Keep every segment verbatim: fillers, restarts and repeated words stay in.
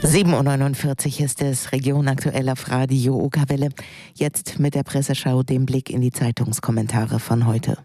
sieben Uhr neunundvierzig ist es, Region aktuell auf Radio Okerwelle. Jetzt mit der Presseschau, dem Blick in die Zeitungskommentare von heute.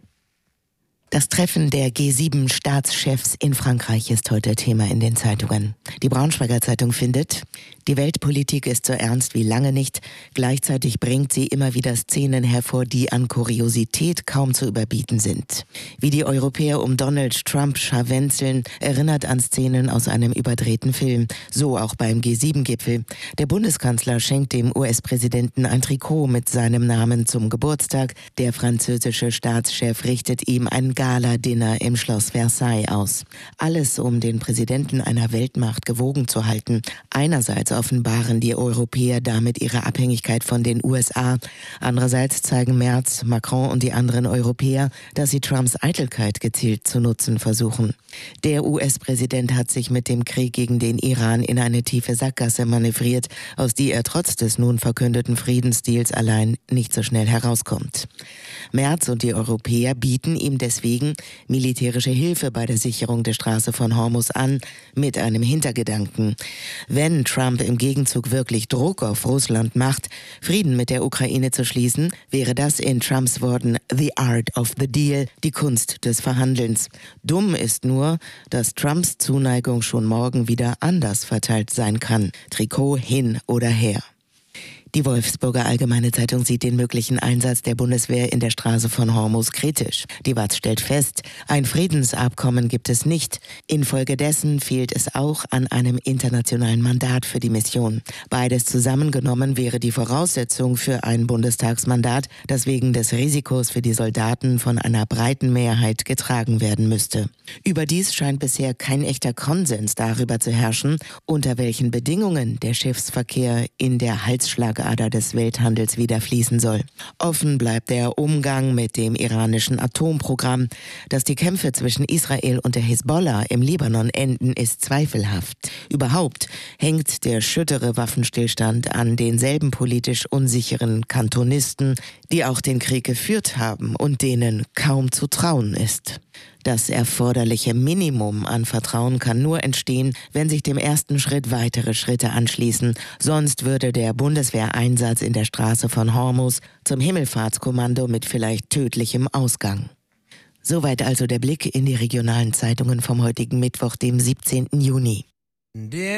Das Treffen der G sieben Staatschefs in Frankreich ist heute Thema in den Zeitungen. Die Braunschweiger Zeitung findet, die Weltpolitik ist so ernst wie lange nicht. Gleichzeitig bringt sie immer wieder Szenen hervor, die an Kuriosität kaum zu überbieten sind. Wie die Europäer um Donald Trump scharwenzeln, erinnert an Szenen aus einem überdrehten Film. So auch beim G sieben Gipfel. Der Bundeskanzler schenkt dem U S-Präsidenten ein Trikot mit seinem Namen zum Geburtstag. Der französische Staatschef richtet ihm ein Gala-Dinner im Schloss Versailles aus. Alles, um den Präsidenten einer Weltmacht gewogen zu halten. Einerseits offenbaren die Europäer damit ihre Abhängigkeit von den U S A. Andererseits zeigen Merz, Macron und die anderen Europäer, dass sie Trumps Eitelkeit gezielt zu nutzen versuchen. Der U S-Präsident hat sich mit dem Krieg gegen den Iran in eine tiefe Sackgasse manövriert, aus die er trotz des nun verkündeten Friedensdeals allein nicht so schnell herauskommt. Merz und die Europäer bieten ihm deswegen militärische Hilfe bei der Sicherung der Straße von Hormuz an, mit einem Hintergedanken. Wenn Trump im Gegenzug wirklich Druck auf Russland macht, Frieden mit der Ukraine zu schließen, wäre das in Trumps Worten the art of the deal, die Kunst des Verhandelns. Dumm ist nur, dass Trumps Zuneigung schon morgen wieder anders verteilt sein kann. Trikot hin oder her. Die Wolfsburger Allgemeine Zeitung sieht den möglichen Einsatz der Bundeswehr in der Straße von Hormuz kritisch. Die W A Z stellt fest, ein Friedensabkommen gibt es nicht. Infolgedessen fehlt es auch an einem internationalen Mandat für die Mission. Beides zusammengenommen wäre die Voraussetzung für ein Bundestagsmandat, das wegen des Risikos für die Soldaten von einer breiten Mehrheit getragen werden müsste. Überdies scheint bisher kein echter Konsens darüber zu herrschen, unter welchen Bedingungen der Schiffsverkehr in der Halsschlagader des Welthandels wieder fließen soll. Offen bleibt der Umgang mit dem iranischen Atomprogramm. Dass die Kämpfe zwischen Israel und der Hisbollah im Libanon enden, ist zweifelhaft. Überhaupt hängt der schüttere Waffenstillstand an denselben politisch unsicheren Kantonisten, die auch den Krieg geführt haben und denen kaum zu trauen ist. Das erforderliche Minimum an Vertrauen kann nur entstehen, wenn sich dem ersten Schritt weitere Schritte anschließen. Sonst würde der Bundeswehreinsatz in der Straße von Hormuz zum Himmelfahrtskommando mit vielleicht tödlichem Ausgang. Soweit also der Blick in die regionalen Zeitungen vom heutigen Mittwoch, dem siebzehnten Juni.